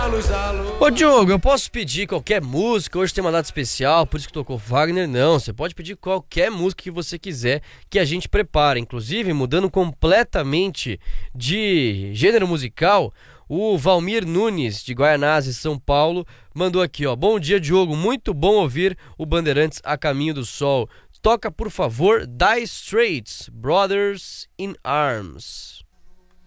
Ô Diogo, eu posso pedir qualquer música? Hoje tem uma data especial, por isso que tocou Wagner. Não, você pode pedir qualquer música que você quiser que a gente prepara. Inclusive, mudando completamente de gênero musical, o Valmir Nunes, de Guaianazes, São Paulo, mandou aqui, ó. Bom dia, Diogo. Muito bom ouvir o Bandeirantes a Caminho do Sol. Toca, por favor, Dire Straits, Brothers in Arms.